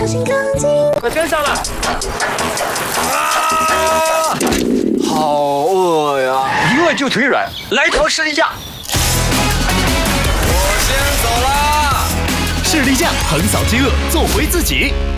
快跟上了！ 啊，好饿呀！ 一饿就腿软，来条士力架。 我先走啦！ 士力架横扫饥饿，做回自己。